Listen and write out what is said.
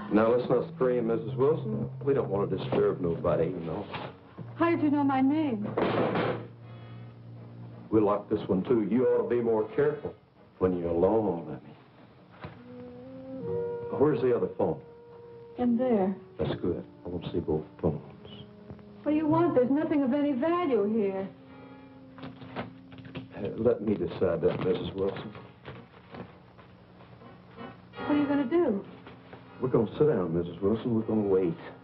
Now, let's not scream, Mrs. Wilson. We don't want to disturb nobody, you know. How did you know my name? We locked this one, too. You ought to be more careful when you're alone, Lemmy. Where's the other phone? In there. That's good. I want to see both phones. What do you want? There's nothing of any value here. Let me decide that, Mrs. Wilson. What are you going to do? We're going to sit down, Mrs. Wilson. We're going to wait.